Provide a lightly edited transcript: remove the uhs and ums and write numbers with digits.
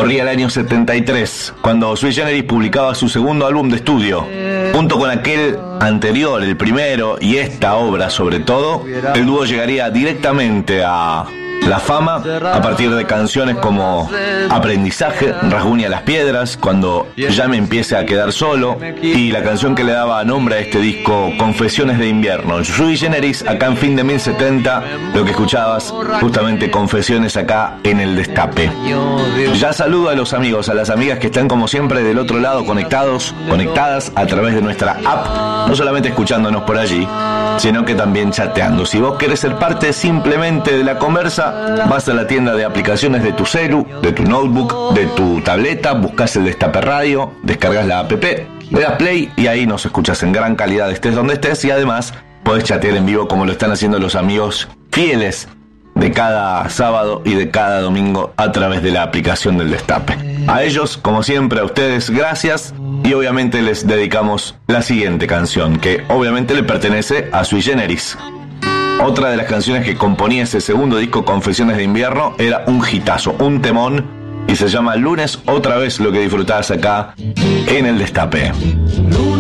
Corría el año 73, cuando Sui Generis publicaba su segundo álbum de estudio. Junto con aquel anterior, el primero, y esta obra sobre todo, el dúo llegaría directamente a la fama a partir de canciones como Aprendizaje, Rasguña las piedras, Cuando ya me empiece a quedar solo, y la canción que le daba nombre a este disco, Confesiones de invierno. Sui Generis, acá en Fin de 1070, lo que escuchabas, justamente Confesiones acá en El Destape. Ya saludo a los amigos, a las amigas que están como siempre del otro lado conectadas a través de nuestra app, no solamente escuchándonos por allí, sino que también chateando. Si vos querés ser parte simplemente de la conversa, vas a la tienda de aplicaciones de tu celu, de tu notebook, de tu tableta, buscas El Destape Radio, descargas la app, le das play y ahí nos escuchas en gran calidad, estés donde estés, y además podés chatear en vivo como lo están haciendo los amigos fieles de cada sábado y de cada domingo a través de la aplicación del Destape. A ellos, como siempre, a ustedes, gracias, y obviamente les dedicamos la siguiente canción, que obviamente le pertenece a Sui Generis. Otra de las canciones que componía ese segundo disco, Confesiones de invierno, era un hitazo, un temón, y se llama Lunes otra vez, lo que disfrutás acá en El Destape.